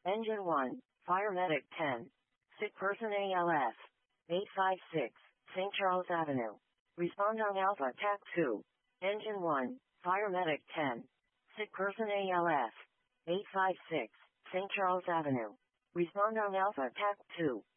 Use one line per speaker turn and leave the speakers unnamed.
Engine 1, Fire Medic 10. Sick person ALS. 856, St. Charles Avenue. Respond on Alpha TAC 2. Engine 1, Fire Medic 10. Sick person ALS. 856, St. Charles Avenue. Respond on Alpha TAC 2.